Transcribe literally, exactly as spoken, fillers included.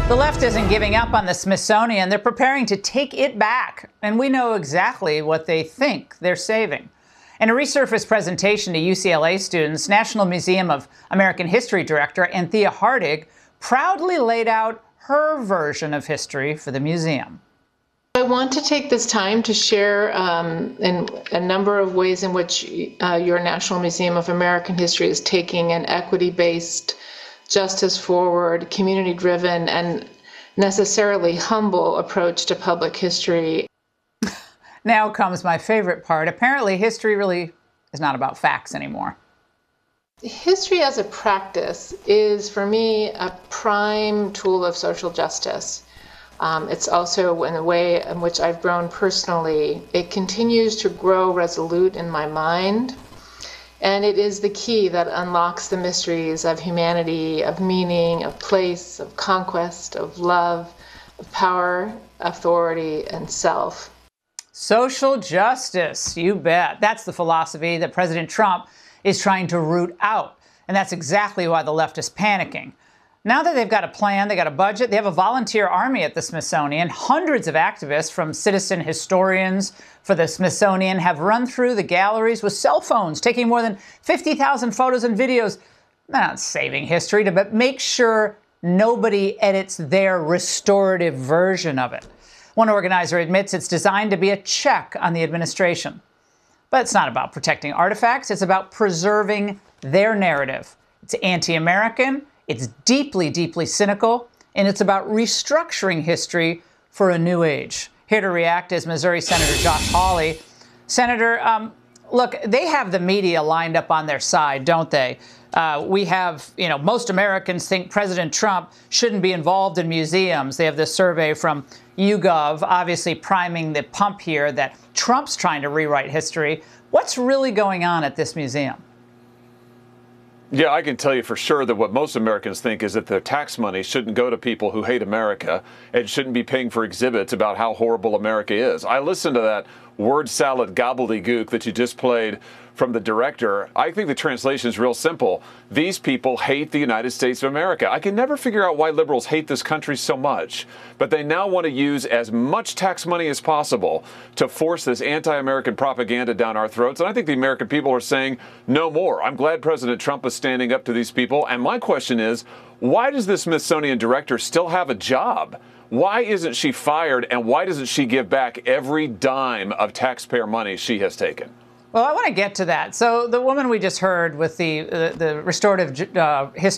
The left isn't giving up on the Smithsonian. They're preparing to take it back. And we know exactly what they think they're saving. In a resurfaced presentation to U C L A students, National Museum of American History Director Anthea Hartig proudly laid out her version of history for the museum. I want to take this time to share um, in a number of ways in which uh, your National Museum of American History is taking an equity-based, justice-forward, community-driven, and necessarily humble approach to public history. Now comes my favorite part. Apparently, history really is not about facts anymore. History as a practice is, for me, a prime tool of social justice. Um, it's also in the way in which I've grown personally. It continues to grow resolute in my mind. And it is the key that unlocks the mysteries of humanity, of meaning, of place, of conquest, of love, of power, authority, and self. Social justice, you bet. That's the philosophy that President Trump is trying to root out. And that's exactly why the left is panicking. Now that they've got a plan, they got a budget, they have a volunteer army at the Smithsonian. Hundreds of activists, from citizen historians for the Smithsonian, have run through the galleries with cell phones, taking more than fifty thousand photos and videos. They're not saving history, but make sure nobody edits their restorative version of it. One organizer admits it's designed to be a check on the administration. But it's not about protecting artifacts, it's about preserving their narrative. It's anti-American. It's deeply, deeply cynical, and it's about restructuring history for a new age. Here to react is Missouri Senator Josh Hawley. Senator, um, look, they have the media lined up on their side, don't they? Uh, we have, you know, most Americans think President Trump shouldn't be involved in museums. They have this survey from YouGov, obviously priming the pump here that Trump's trying to rewrite history. What's really going on at this museum? Yeah, I can tell you for sure that what most Americans think is that their tax money shouldn't go to people who hate America and shouldn't be paying for exhibits about how horrible America is. I listened to that word salad gobbledygook that you just played from the director. I think the translation is real simple. These people hate the United States of America. I can never figure out why liberals hate this country so much, but they now want to use as much tax money as possible to force this anti-American propaganda down our throats. And I think the American people are saying no more. I'm glad President Trump is standing up to these people. And my question is, why does the Smithsonian director still have a job? Why isn't she fired, and why doesn't she give back every dime of taxpayer money she has taken? Well, I want to get to that. So the woman we just heard with the uh, the restorative uh, history